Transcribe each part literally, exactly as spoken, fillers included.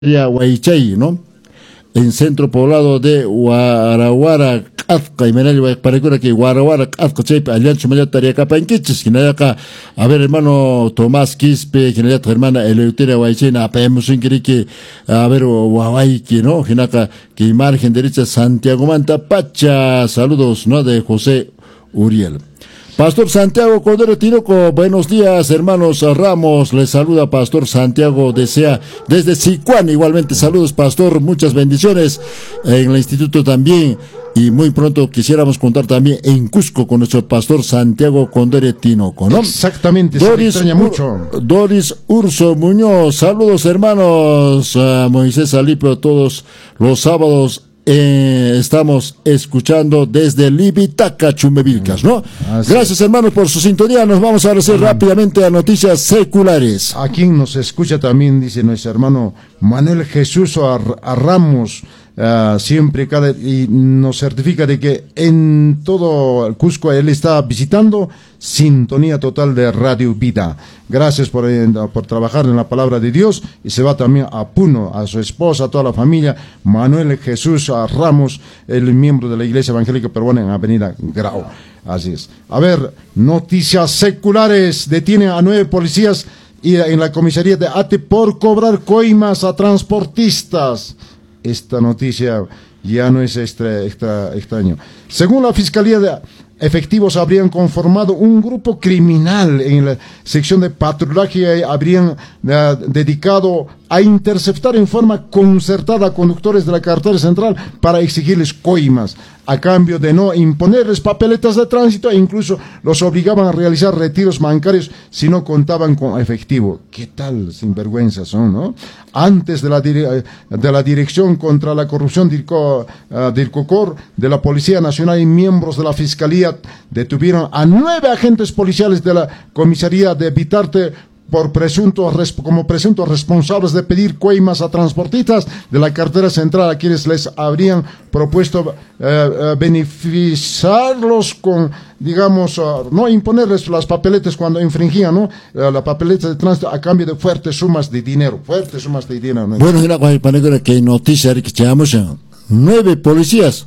Huaychay, ¿no? En centro poblado de Huarahuara, Azca, y Menal, para que Huarahuara, Azca, Chaype, Alianza Mayataria Capanquiches, que acá, a ver, hermano Tomás Quispe, que tu hermana Eleuteria Huaychena, apemos en que, a ver, Huahuayque, ¿no? Que acá, que margen derecha Santiago Manta Pacha, saludos, ¿no? De José Uriel. Pastor Santiago Cordero Tinoco, buenos días, hermanos Ramos, les saluda Pastor Santiago, desea desde Sicuán, igualmente saludos, Pastor, muchas bendiciones en el instituto también, y muy pronto quisiéramos contar también en Cusco con nuestro Pastor Santiago Cordero Tinoco, ¿no? Exactamente, Doris, se extraña mucho. Doris Urso Muñoz, saludos, hermanos, uh, Moisés Alipio, todos los sábados. Eh, estamos escuchando desde Libitaca, Chumbevilcas, ¿no? Así. Gracias, hermanos, por su sintonía. Nos vamos a hacer rápidamente a noticias seculares. A quien nos escucha también, dice nuestro hermano Manuel Jesús Ramos, uh, siempre cada, y nos certifica de que en todo el Cusco él está visitando sintonía total de Radio Vida. Gracias por, por trabajar en la palabra de Dios, y se va también a Puno, a su esposa, a toda la familia, Manuel Jesús Ramos, el miembro de la Iglesia Evangélica Peruana en Avenida Grau. Así es. A ver, noticias seculares. Detienen a nueve policías y en la comisaría de Ate por cobrar coimas a transportistas. Esta noticia ya no es extra, extra, extraño. Según la Fiscalía de Efectivos, habrían conformado un grupo criminal en la sección de patrullaje y habrían uh, dedicado a interceptar en forma concertada a conductores de la carretera central para exigirles coimas, a cambio de no imponerles papeletas de tránsito, e incluso los obligaban a realizar retiros bancarios si no contaban con efectivo. ¿Qué tal sinvergüenzas son, no? Antes de la, dire de la Dirección contra la Corrupción del uh, COCOR, de la Policía Nacional y miembros de la Fiscalía detuvieron a nueve agentes policiales de la comisaría de Vitarte por presuntos, como presuntos responsables de pedir coimas a transportistas de la carretera central, a quienes les habrían propuesto eh, eh, beneficiarlos con, digamos, uh, no imponerles las papeletas cuando infringían, ¿no? Uh, la papeleta de tránsito a cambio de fuertes sumas de dinero, fuertes sumas de dinero, ¿no? Bueno, mira, que hay noticia que llamamos nueve policías.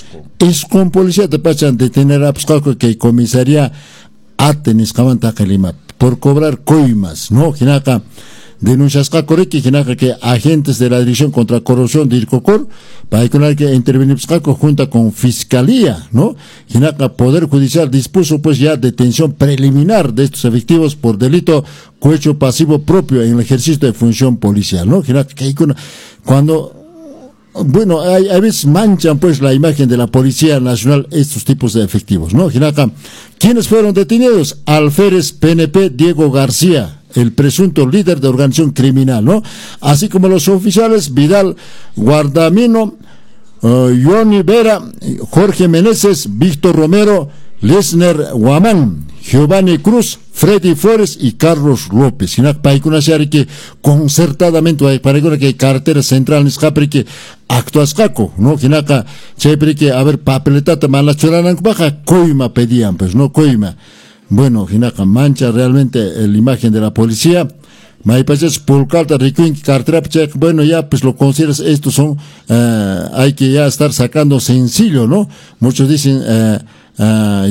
Es con policía te pasan detener a Pscaco que comisaría Atenis Camantaka Lima por cobrar coimas, ¿no? Jinaka denuncias Cacoriki, Jinaka que agentes de la Dirección contra Corrupción de IRCOCOR, para que intervenir Pscaco junto con Fiscalía, ¿no? Jinaka Poder Judicial dispuso pues ya detención preliminar de estos efectivos por delito cohecho pasivo propio en el ejercicio de función policial, ¿no? Jinaka que hay cuando bueno, hay, a veces manchan pues la imagen de la Policía Nacional estos tipos de efectivos, ¿no? Jinaka, ¿quiénes fueron detenidos? Alférez P N P Diego García, el presunto líder de organización criminal, ¿no? Así como los oficiales Vidal Guardamino, uh, Johnny Vera, Jorge Meneses, Víctor Romero, Lesner Guamán, Giovanni Cruz, Freddy Flores y Carlos López. Jinak paikuna shari que concertadamente para que carretera central niscapri que actuas caco, no jinaka chepri que a ver papeletata malachoranan baja coima pedían, pues no coima. Bueno, jinaka mancha realmente la imagen de la policía. Maipaches pulcarta ricuin cartera check, bueno, ya pues lo consideras, estos son uh, hay que ya estar sacando sencillo, ¿no? Muchos dicen uh, uh,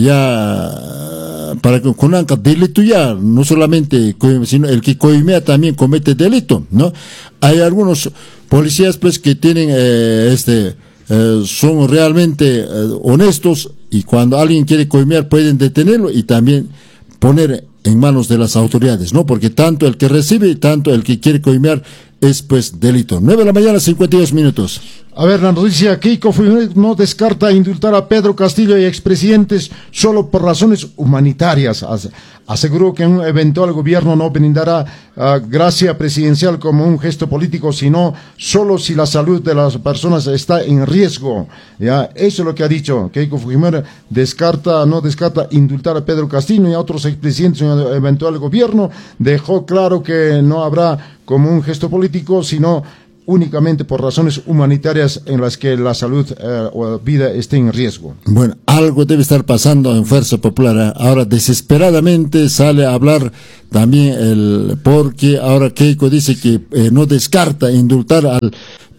ya para que con anca delito ya, no solamente sino el que coimea también comete delito, ¿no? Hay algunos policías pues que tienen eh, este eh, son realmente eh, honestos, y cuando alguien quiere coimear pueden detenerlo y también poner en manos de las autoridades, ¿no? Porque tanto el que recibe y tanto el que quiere coimear es pues delito. nueve de la mañana, cincuenta y dos minutos. A ver, la noticia: Keiko Fujimori no descarta indultar a Pedro Castillo y expresidentes solo por razones humanitarias. Aseguró que un eventual gobierno no brindará uh, gracia presidencial como un gesto político, sino solo si la salud de las personas está en riesgo. Ya, eso es lo que ha dicho. Keiko Fujimori descarta, no descarta indultar a Pedro Castillo y a otros expresidentes en el eventual gobierno. Dejó claro que no habrá como un gesto político, sino únicamente por razones humanitarias en las que la salud eh, o vida esté en riesgo. Bueno, algo debe estar pasando en Fuerza Popular. Ahora desesperadamente sale a hablar también el, porque ahora Keiko dice que eh, no descarta indultar al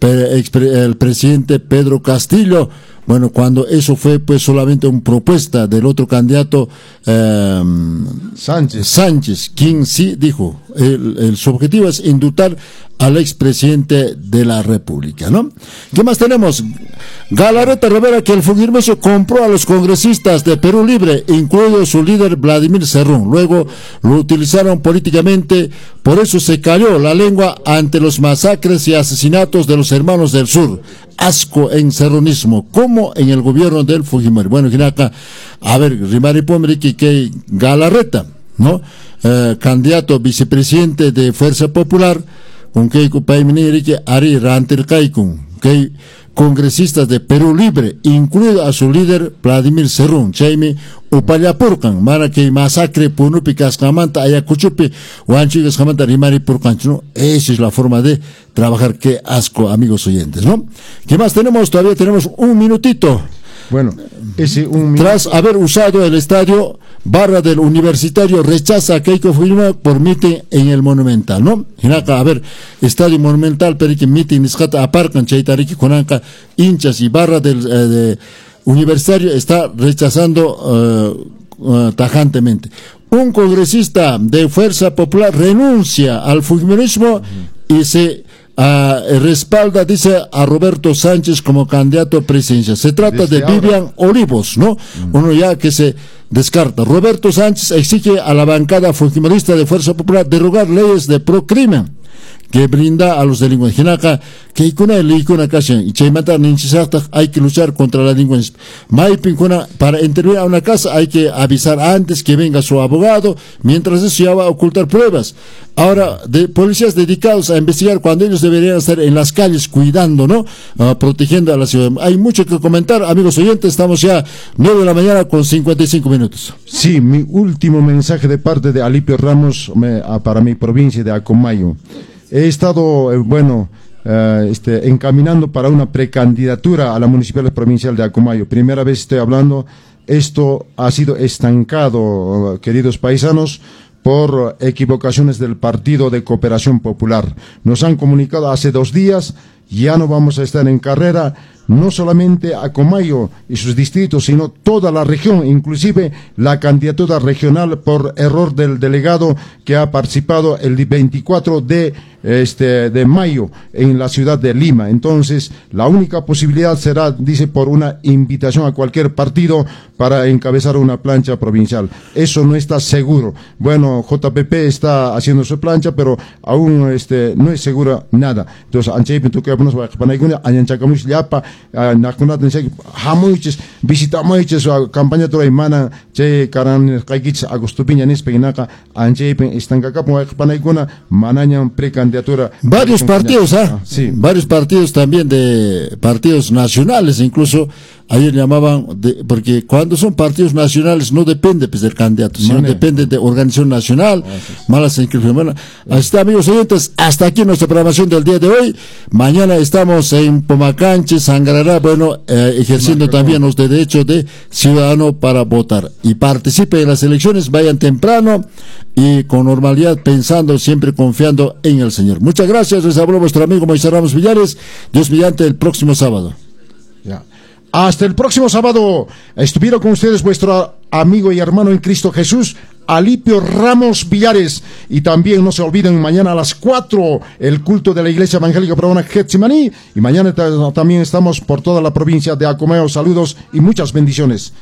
el presidente Pedro Castillo. Bueno, cuando eso fue pues solamente una propuesta del otro candidato eh, Sánchez. Sánchez, quien sí dijo, el, el, su objetivo es indultar al expresidente de la República, ¿no? ¿Qué más tenemos? Galarreta revela que el Fujimorismo compró a los congresistas de Perú Libre, incluido su líder Vladimir Cerrón. Luego lo utilizaron políticamente, por eso se cayó la lengua ante los masacres y asesinatos de los hermanos del sur. Asco en cerronismo, como en el gobierno del Fujimori. Bueno, acá, a ver, Rimari Pomriki que Galarreta, ¿no? Eh, candidato vicepresidente de Fuerza Popular, con que Paimini que Ari Rantercaicun, que congresistas de Perú Libre, incluido a su líder Vladimir Cerrón, Chaime Upayapurkan, Mara que masacre Punupi Cascamanta, Ayacuchupi, Huanchi Cascamanta, Rimari Purcancho. Esa es la forma de trabajar. Qué asco, amigos oyentes, ¿no? ¿Qué más tenemos? Todavía tenemos un minutito. Bueno, ese un tras haber usado el estadio, barra del Universitario rechaza a Keiko Fujimori por mitin en el Monumental, ¿no? Hinaka, a ver, estadio Monumental, pero que mitin niscata aparcan chaitariki konanka hinchas y barra del eh, de Universitario está rechazando uh, uh, tajantemente. Un congresista de Fuerza Popular renuncia al fujimorismo uh-huh. y se Uh, respalda, dice, a Roberto Sánchez como candidato a presidencia. Se trata Desde de Vivian ahora. Olivos, ¿no? Mm. Uno ya que se descarta. Roberto Sánchez exige a la bancada fujimorista de Fuerza Popular derogar leyes de procrimen que brinda a los delincuentes. Hinaka, que ikuna el ikuna ocasión y chaimata ninchisata hay que luchar contra la delincuencia. Maipin kuna, para intervenir a una casa hay que avisar antes que venga su abogado, mientras eso ya va a ocultar pruebas. Ahora, de policías dedicados a investigar cuando ellos deberían estar en las calles cuidando, ¿no? Uh, protegiendo a la ciudad. Hay mucho que comentar, amigos oyentes, estamos ya nueve de la mañana con cincuenta y cinco minutos. Sí, mi último mensaje de parte de Alipio Ramos me, para mi provincia de Acomayo. He estado, eh, bueno, eh, este, encaminando para una precandidatura a la Municipal Provincial de Acomayo. Primera vez estoy hablando, esto ha sido estancado, queridos paisanos, por equivocaciones del Partido de Cooperación Popular. Nos han comunicado hace dos días, ya no vamos a estar en carrera, no solamente Acomayo y sus distritos, sino toda la región, inclusive la candidatura regional por error del delegado que ha participado el veinticuatro de este de mayo en la ciudad de Lima. Entonces, la única posibilidad será, dice, por una invitación a cualquier partido para encabezar una plancha provincial. Eso no está seguro. Bueno, J P P está haciendo su plancha, pero aún este no es seguro nada. Entonces, ancheipin tu que nos va a panaiguna añanchacamush llapa nakunat nse hamuiches visitamoiches campaña toda imana che karan kaikich agostupiña nispeginaka ancheipin estancacapo panaiguna manañan precandidatura. Varios partidos, ¿ah? Sí. Varios partidos también de partidos nacionales, incluso ayer llamaban, de, porque cuando son partidos nacionales no depende pues, del candidato, sino Mane. depende de organización nacional, Gracias. malas inscripciones. Bueno, así está, amigos oyentes, hasta aquí nuestra programación del día de hoy. Mañana estamos en Pomacanche, Sangrará, bueno, eh, ejerciendo Marco, también los derechos de ciudadano para votar. Y participen en las elecciones, vayan temprano y con normalidad, pensando, siempre confiando en el Señor. Muchas gracias, les habló vuestro amigo Moisés Ramos Villares. Dios mediante, el próximo sábado. Ya. Hasta el próximo sábado. Estuvieron con ustedes vuestro amigo y hermano en Cristo Jesús, Alipio Ramos Villares. Y también no se olviden, mañana a las cuatro, el culto de la Iglesia Evangélica Peruana Getsemaní. Y mañana también estamos por toda la provincia de Acomayo. Saludos y muchas bendiciones.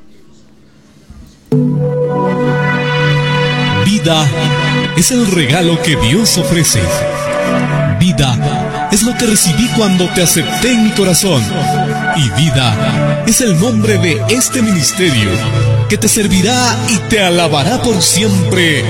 Vida es el regalo que Dios ofrece. Vida es lo que recibí cuando te acepté en mi corazón. Y vida es el nombre de este ministerio que te servirá y te alabará por siempre.